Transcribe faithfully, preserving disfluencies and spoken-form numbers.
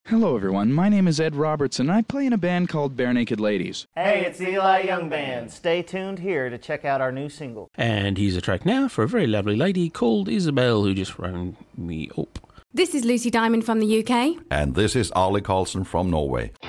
Hello everyone, my name is Ed Robertson and I play in a band called Bare Naked Ladies. Hey, it's the Eli Young Band. Stay tuned here to check out our new single. And here's a track now for a very lovely lady called Isabel who just rang me up. This is Lucy Diamond from the U K. And this is Arlie Carlson from Norway.